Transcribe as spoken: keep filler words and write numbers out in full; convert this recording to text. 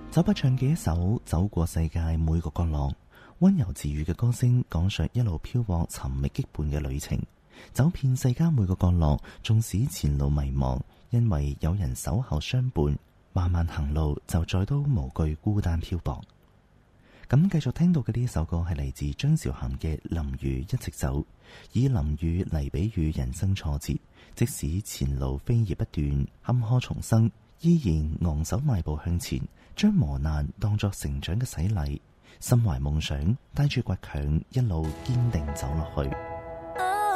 走不唱嘅一首走過世界每個角落，溫柔治愈嘅歌聲講述一路漂泊尋覓羈絆嘅旅程，走遍世間每個角落，縱使前路迷茫，因為有人守候相伴，漫漫行路就再都無懼孤單漂泊。咁繼續聽到嘅呢一首歌係嚟自張韶涵嘅《淋雨一直走》，以淋雨嚟比喻人生挫折，即使前路飛葉不斷，坎坷重生，依然昂首邁步向前，將磨難當作成長嘅洗禮，心懷夢想，帶住倔強一路堅定走落去。